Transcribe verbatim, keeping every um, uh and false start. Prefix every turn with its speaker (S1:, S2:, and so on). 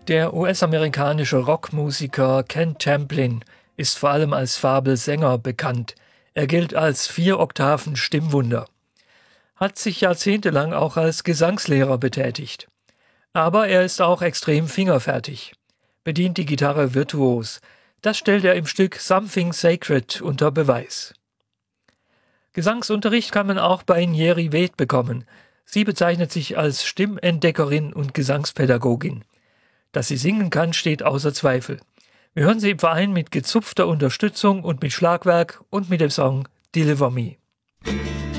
S1: Der U S-amerikanische Rockmusiker Ken Tamplin ist vor allem als Fabelsänger bekannt. Er gilt als Vier-Oktaven-Stimmwunder, hat sich jahrzehntelang auch als Gesangslehrer betätigt. Aber er ist auch extrem fingerfertig, bedient die Gitarre virtuos. Das stellt er im Stück Something Sacred unter Beweis. Gesangsunterricht kann man auch bei Njeri Wed bekommen. Sie bezeichnet sich als Stimmentdeckerin und Gesangspädagogin. Dass sie singen kann, steht außer Zweifel. Wir hören sie im Verein mit gezupfter Unterstützung und mit Schlagwerk und mit dem Song Deliver Me.